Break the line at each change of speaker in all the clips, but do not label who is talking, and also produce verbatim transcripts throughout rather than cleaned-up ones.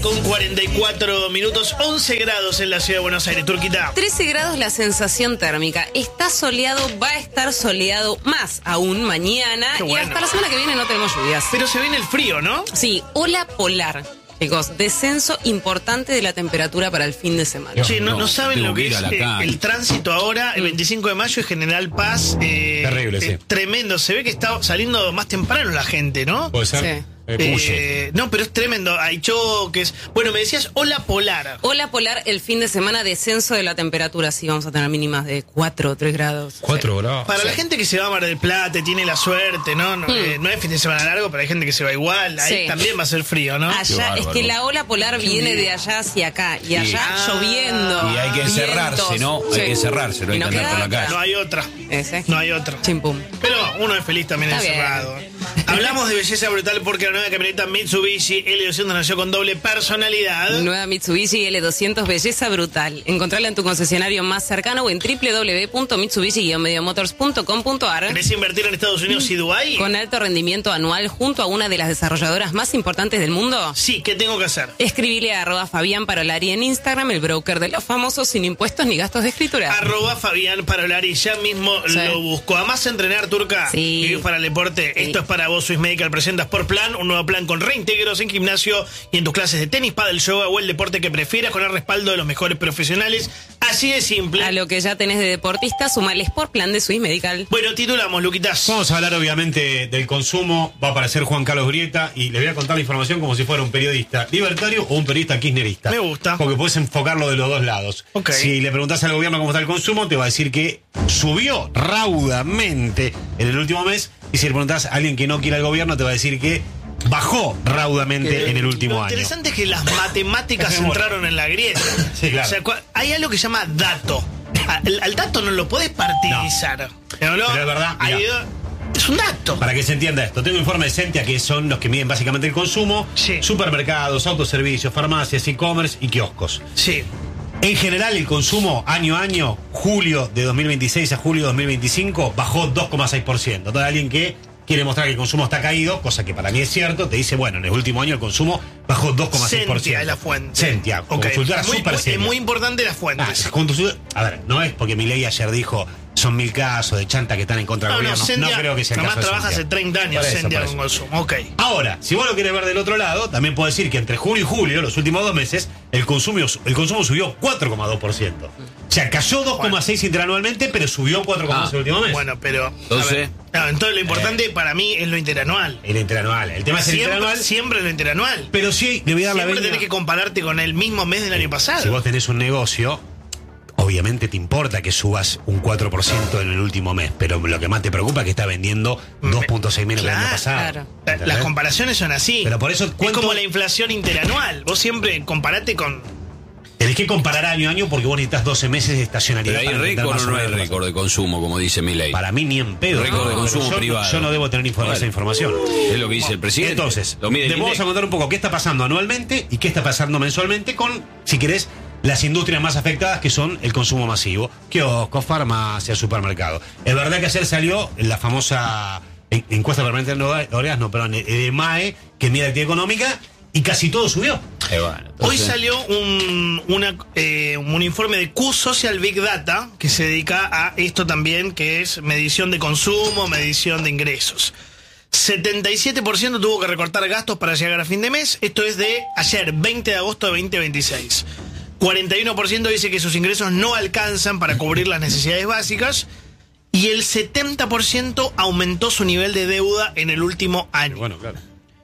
con cuarenta y cuatro minutos, once grados en la ciudad de Buenos Aires, Turquita.
trece grados la sensación térmica. Está soleado, va a estar soleado más aún mañana.
Qué
Y
bueno.
hasta la semana que viene no tenemos lluvias.
Pero se viene el frío, ¿no?
Sí, ola polar. Chicos, descenso importante de la temperatura para el fin de semana.
Che, no,
no,
no saben
tengo
lo
que
que
ir
es
a la
eh,
calle.
el tránsito ahora, el veinticinco de mayo, es General Paz. Eh,
Terrible, sí.
eh, Tremendo. Se ve que está saliendo más temprano la gente, ¿no?
Puede ser.
Sí.
Eh, puye.
Eh, no, pero es tremendo. Hay choques. Bueno, me decías ola polar.
Ola polar, el fin de semana, descenso de la temperatura. Sí, vamos a tener mínimas de cuatro o tres grados.
Cuatro grados.
Para la gente que se va a Mar del Plata, tiene la suerte, ¿no? No,
Mm.
eh, no es fin de semana largo, pero hay gente que se va igual. Ahí
Sí.
también va a ser frío, ¿no?
Allá,
Qué
es
bárbaro.
que la ola polar viene de allá hacia acá. Y allá
Ah.
lloviendo.
Y hay que encerrarse,
vientos.
¿no? Hay
Sí.
que encerrarse, no hay
Y
que andar por la
queda
calle.
No hay otra.
Ese.
No hay otra.
Chimpum.
Pero uno es feliz también
Está bien.
encerrado. Hablamos de belleza brutal porque la nueva camioneta Mitsubishi L doscientos nació con doble personalidad.
Nueva Mitsubishi L doscientos, belleza brutal. Encontrala en tu concesionario más cercano o en w w w punto mitsubishi guion medio motors punto com punto a r.
¿Querés invertir en Estados Unidos y Dubái?
Con alto rendimiento anual junto a una de las desarrolladoras más importantes del mundo.
Sí, ¿qué tengo que hacer?
Escribile a arroba Fabián Parolari en Instagram, el broker de los famosos sin impuestos ni gastos de escritura.
Arroba Fabián Parolari, ya mismo
Sí.
lo busco. Además, entrenar, Turca,
Sí.
vivís para el deporte.
Sí.
Esto es para vos, Swiss Medical presenta Sport Plan, un nuevo plan con reintegros en gimnasio y en tus clases de tenis, pádel, yoga o el deporte que prefieras, con el respaldo de los mejores profesionales. Así de simple.
A lo que ya tenés de deportista, sumale Sport Plan de Swiss Medical.
Bueno, titulamos, Luquitas.
Vamos a hablar obviamente del consumo. Va a aparecer Juan Carlos Grieta y le voy a contar la información como si fuera un periodista libertario o un periodista kirchnerista.
Me gusta.
Porque puedes enfocarlo de los dos lados.
Ok.
Si le preguntás al gobierno cómo está el consumo, te va a decir que subió raudamente en el último mes. Y si le preguntás a alguien que no quiere al gobierno, te va a decir que bajó raudamente en el último
Lo
año.
interesante es que las matemáticas
Es memoria.
entraron en la grieta.
Sí, claro.
O sea, cua- hay algo que se llama dato. Al, al dato no lo podés partidizar. ¿No?
Pero es verdad,
Hay-
mirá.
es un dato.
Para que se entienda esto, tengo informe de Sentia, que son los que miden básicamente el consumo.
Sí.
Supermercados, autoservicios, farmacias, e-commerce y kioscos.
Sí.
En general, el consumo año a año, julio de dos mil veintiséis a julio de dos mil veinticinco, bajó dos coma seis por ciento. Entonces, alguien que quiere mostrar que el consumo está caído, cosa que para mí es cierto, te dice, bueno, en el último año el consumo bajó dos coma seis por ciento.
Sentia es la fuente.
Sentia,
Ok.
consultora
Es muy,
súper
muy-
seria.
es muy importante las
Ah,
fuentes.
consultora- a ver, no es porque Milei ayer dijo, son mil casos de chanta que están en contra del
no, no,
gobierno.
Sentia,
no creo que sea el
nomás
caso de
trabaja hace
Sentia.
treinta años
Por eso,
Sentia
por
con
eso.
consumo. Ok.
Ahora, si vos lo querés ver del otro lado, también puedo decir que entre junio y julio, los últimos dos meses, el consumo, el consumo subió cuatro coma dos por ciento. O sea, cayó dos coma seis por ciento interanualmente, pero subió cuatro coma seis por ciento
Ah,
el último mes.
Bueno, pero. a
Entonces-
ver, claro, entonces lo importante para mí es lo interanual.
El interanual. El tema es el
Siempre,
interanual.
siempre lo interanual.
Pero sí, le voy a dar la
Siempre
venia.
tenés que compararte con el mismo mes del año pasado.
Si vos tenés un negocio, obviamente te importa que subas un cuatro por ciento en el último mes, pero lo que más te preocupa es que está vendiendo dos punto seis menos que el año
Claro,
pasado.
claro.
La-
¿Entendés?
Las comparaciones son así.
Pero por eso
es
cuento-
como la inflación interanual. Vos siempre comparate con.
Tenés que comparar año a año porque vos necesitas doce meses de estacionalidad.
Pero hay
para entender
récord
más
o no hay
menos.
récord de consumo, como dice Milei.
Para mí ni en pedo.
Récord de
No,
consumo
pero yo,
privado.
yo no debo tener inform-
Vale.
esa información.
Es lo que dice el presidente.
Entonces,
Lo mide
te vamos
Milei.
a contar un poco qué está pasando anualmente y qué está pasando mensualmente con, si querés, las industrias más afectadas que son el consumo masivo. Kioscos, farmacias, supermercados. Es verdad que ayer salió la famosa en- encuesta permanente de Oreas, no, perdón, el E M A E, que mide la actividad económica, y casi todo subió.
Eh, bueno,
Hoy
entonces-
salió un, una, eh, un informe de Q Social Big Data que se dedica a esto también, que es medición de consumo, medición de ingresos. setenta y siete por ciento tuvo que recortar gastos para llegar a fin de mes. Esto es de ayer, veinte de agosto de veinte veintiséis. cuarenta y uno por ciento dice que sus ingresos no alcanzan para cubrir las necesidades básicas. Y el setenta por ciento aumentó su nivel de deuda en el último año.
Bueno, claro.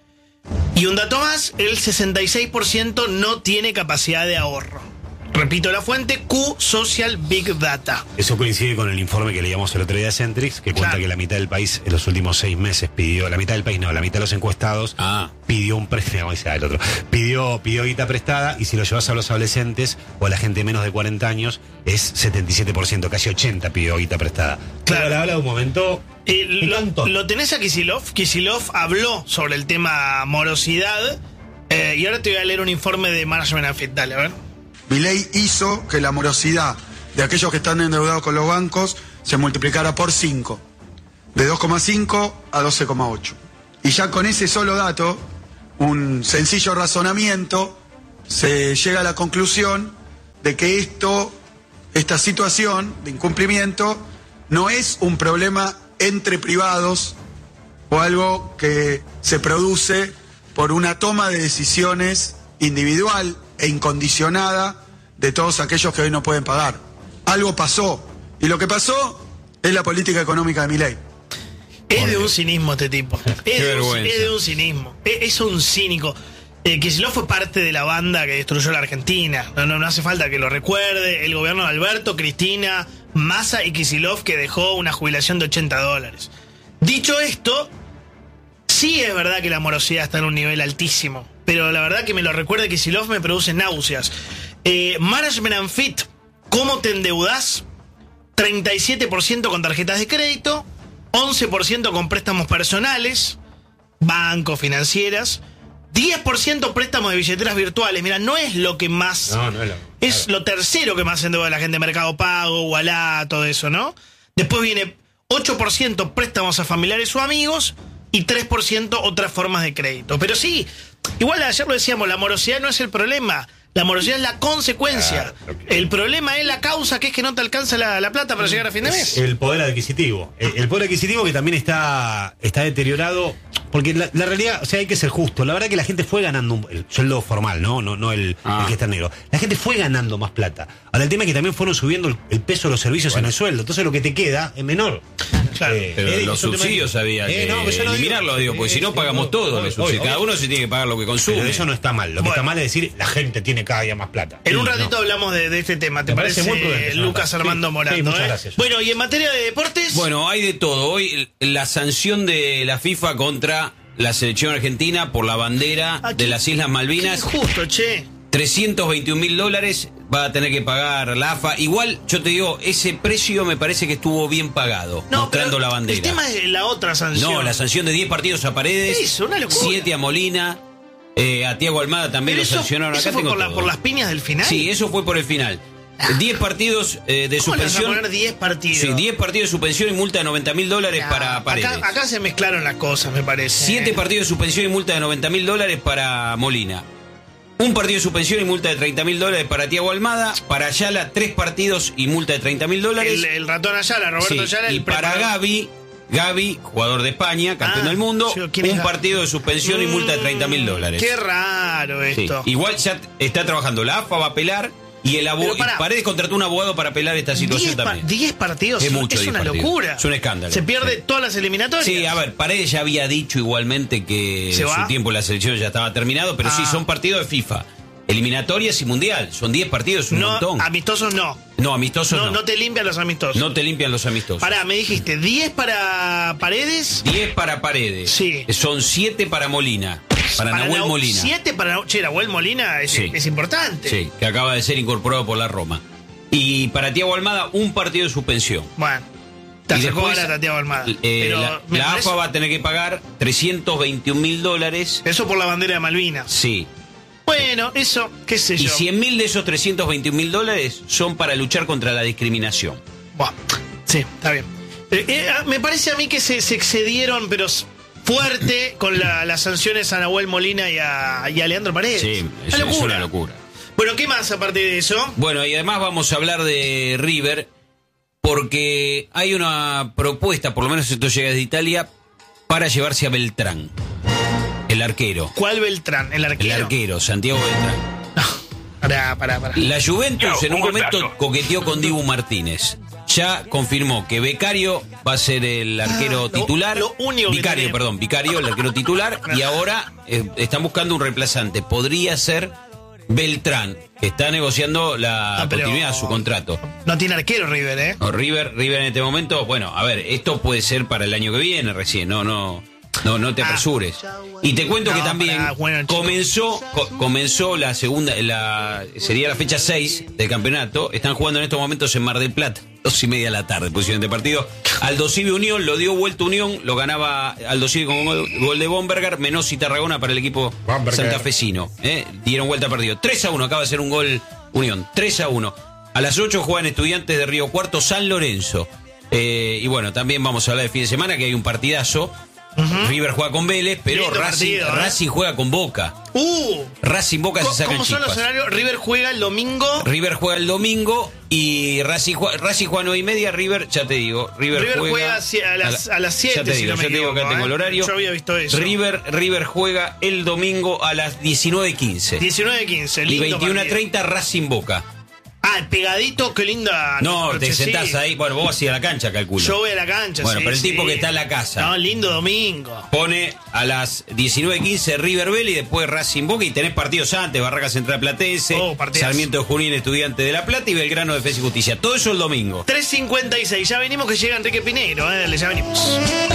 Y un dato más, el sesenta y seis por ciento no tiene capacidad de ahorro. Repito la fuente, Q Social Big Data.
Eso coincide con el informe que leíamos el otro día de Centrix, que cuenta
Claro.
que la mitad del país en los últimos seis meses pidió, la mitad del país no, la mitad de los encuestados
Ah.
pidió un préstamo, dice, ah, el otro, pidió, pidió guita prestada, y si lo llevas a los adolescentes o a la gente de menos de cuarenta años, es setenta y siete por ciento, casi ochenta pidió guita prestada.
Claro.
Pero habla de un momento.
Eh, lo,
picantón.
lo tenés a Kicillof. Kicillof habló sobre el tema morosidad. eh, y ahora te voy a leer un informe de Management and Fit. Dale, a ver.
Milei hizo que la morosidad de aquellos que están endeudados con los bancos se multiplicara por cinco, de dos coma cinco a doce coma ocho. Y ya con ese solo dato, un sencillo razonamiento se llega a la conclusión de que esto, esta situación de incumplimiento no es un problema entre privados o algo que se produce por una toma de decisiones individual e incondicionada de todos aquellos que hoy no pueden pagar. Algo pasó, y lo que pasó es la política económica de Milei.
Es de un cinismo este tipo. Es,
Qué
de, un,
vergüenza.
es de un cinismo. Es, es un cínico. Eh, Kicillof fue parte de la banda que destruyó la Argentina. No, no, no hace falta que lo recuerde. El gobierno de Alberto, Cristina, Massa y Kicillof, que dejó una jubilación de ochenta dólares. Dicho esto, sí es verdad que la morosidad está en un nivel altísimo. Pero la verdad que me lo recuerde Kicillof me produce náuseas. Eh, Management and Fit, ¿cómo te endeudás? treinta y siete por ciento con tarjetas de crédito, once por ciento con préstamos personales, bancos, financieras, diez por ciento préstamos de billeteras virtuales. Mira, no es lo que más...
No, no es lo...
Es lo tercero que más endeuda la gente, Mercado Pago, Ualá, todo eso, ¿no? Después viene ocho por ciento préstamos a familiares o amigos y tres por ciento otras formas de crédito. Pero sí, igual ayer lo decíamos, la morosidad no es el problema. La morosidad es la consecuencia.
Claro.
El problema es la causa, que es que no te alcanza la, la plata para llegar a fin de mes.
El poder adquisitivo. El, el poder adquisitivo que también está, está deteriorado. Porque la, la realidad, o sea, hay que ser justo. La verdad que la gente fue ganando un- el sueldo formal, ¿no? No, no el,
Ah.
el que está en negro. La gente fue ganando más plata. Ahora el tema es que también fueron subiendo el, el peso de los servicios en el sueldo. Entonces lo que te queda es menor.
Claro.
Eh,
Pero
eh,
los
es un tema-
subsidios había
Eh,
que
no, pero yo no digo-
eliminarlos, digo, porque
eh,
si no
eh,
pagamos
obvio,
todos
obvio,
los subsidios.
obvio.
Cada uno se tiene que pagar lo que consume.
Pero eso no está mal. Lo que
Bueno.
está mal es decir, la gente tiene cada día más plata.
En un
Sí,
ratito
no.
hablamos de, de este tema, ¿te
Me
parece,
parece muy prudente, señor
Lucas
Morando.
Armando
Sí,
Morando?
sí, muchas
eh?
gracias.
Bueno, y en materia de deportes...
Bueno, hay de todo. Hoy la sanción de la FIFA contra la selección argentina por la bandera
Aquí-
de las Islas
qué
Malvinas.
justo, che.
trescientos veintiún mil dólares va a tener que pagar la A F A. Igual, yo te digo, ese precio me parece que estuvo bien pagado,
No,
mostrando
pero
la bandera.
El tema es la otra sanción.
No, la sanción de diez partidos a Paredes,
Eso, una locura.
siete a Molina, eh, a Tiago Almada también
Pero
lo
eso,
sancionaron.
eso
Acá
fue
tengo
por, la-
todo.
por las piñas del final.
Sí, eso fue por el final. diez partidos eh, de
¿Cómo le vas a
suspensión.
poner diez partidos?
Sí, diez partidos de suspensión y multa de noventa mil dólares
Nah,
para Paredes.
Acá, acá se mezclaron las cosas, me parece.
Siete partidos de suspensión y multa de noventa mil dólares para Molina. Un partido de suspensión y multa de treinta mil dólares para Tiago Almada. Para Ayala, tres partidos y multa de treinta mil dólares.
El, el ratón Ayala, Roberto
Sí,
Ayala.
y
el
para
preparador.
Gaby, Gaby, jugador de España, campeón
Ah,
del mundo,
yo, ¿quién es
un
Gaby?
partido de suspensión y multa de treinta mil dólares.
Qué raro
Sí.
esto.
Igual ya está trabajando. La A F A va a apelar y el
Pero
abogado
pará.
Paredes contrató un abogado para apelar esta situación
diez, pa-
también.
diez partidos
Es mucho,
es
diez
una
partidos.
locura.
Es un escándalo.
Se pierde
Sí.
todas las eliminatorias.
Sí, a ver, Paredes ya había dicho igualmente que
¿Se va?
su tiempo en la selección ya estaba terminado, pero sí,
Ah.
son partidos de FIFA. Eliminatorias y mundial. Son diez partidos, un
No,
montón.
amistosos no.
No, amistosos
No,
no.
no te limpian los amistosos.
No te limpian los amistosos.
Pará, me dijiste diez para Paredes.
diez para Paredes.
Sí.
Son siete para Molina. Para, Nahuel
Nau-
Molina.
siete para Che, Nahuel Molina es,
Sí.
es importante.
Sí, que acaba de ser incorporado por la Roma. Y para Tiago Almada, un partido de suspensión.
Bueno, te
Y
sacó
después,
barata Tiago Almada.
eh,
Pero
la
me
la
parece-
A F A va a tener que pagar trescientos veintiún mil dólares.
Eso por la bandera de Malvinas.
Sí.
Bueno, eso, qué sé
Y
yo.
cien mil de esos trescientos veintiún mil dólares son para luchar contra la discriminación.
Buah, sí, está bien. Eh, eh, ah, me parece a mí que se, se excedieron, pero s- fuerte, con la- las sanciones a Nahuel Molina y a, y a Leandro Paredes.
Sí,
Una
es, es una locura.
Bueno, ¿qué más aparte de eso?
Bueno, y además vamos a hablar de River, porque hay una propuesta, por lo menos esto llega desde Italia, para llevarse a Beltrán, el arquero.
¿Cuál Beltrán? El
El
arquero.
arquero, Santiago Beltrán.
No, pará, pará, pará.
La Juventus
Chao,
en un
un
momento
golpazo.
coqueteó con Dibu Martínez. Ya confirmó que Becario va a ser el arquero
Ah, lo-
titular.
lo único que
Vicario,
tenemos.
perdón, Vicario, el arquero titular. Y ahora eh, están buscando un reemplazante. Podría ser Beltrán, que está negociando la
Ah, pero-
continuidad de su contrato.
No tiene arquero River, ¿eh?
No, River, River en este momento, bueno, a ver, esto puede ser para el año que viene recién, no, no, no, no te
Ah.
apresures. Y te cuento
No,
que también
pará, bueno, chico.
comenzó, co- comenzó la segunda, la sería la fecha seis del campeonato. Están jugando en estos momentos en Mar del Plata, dos y media de la tarde, posición de partido. Aldo Civi Unión, lo dio vuelta Unión, lo ganaba Aldo Civi con gol, gol de Bomberger, Menos y Tarragona para el equipo
Bomberger.
santafesino. ¿eh? Dieron vuelta partido. tres a uno, acaba de ser un gol Unión, tres a uno. A las ocho juegan Estudiantes de Río Cuarto, San Lorenzo. Eh, y bueno, también vamos a hablar de fin de semana, que hay un partidazo.
Ujú.
River juega con Vélez, pero
Lindo
Racing,
partido, ¿eh?
Racing juega con Boca.
Uh,
Racing Boca
¿Cómo,
se sacan
cómo son los
chispas.
horarios? River juega el domingo.
River juega el domingo y Racing juega, Racing juega nueve y media. River, ya te digo, River,
River
juega,
juega si- a las- a las siete,
Ya te
si
digo,
no me
ya te digo, acá
equivoco,
tengo
¿eh?
el horario.
Yo había visto eso.
River, River juega el domingo a las diecinueve quince.
diecinueve quince,
Y
lindo
veintiuno
partido.
treinta Racing Boca.
Ah, pegadito, qué linda.
No, te
noche,
sentás
sí.
ahí. Bueno, vos vas a ir a la cancha, calculo.
Yo voy a la cancha,
Bueno,
sí,
pero el tipo
sí.
que está en la casa.
No, lindo domingo.
Pone a las diecinueve quince River Vélez y después Racing Boca y tenés partidos antes, Barraca Central Platense,
Oh, partidazo.
Sarmiento de Junín, Estudiante de La Plata y Belgrano Defensa y Justicia. Todo eso el domingo.
tres cincuenta y seis, ya venimos que llega Enrique Pineiro, eh, ya venimos.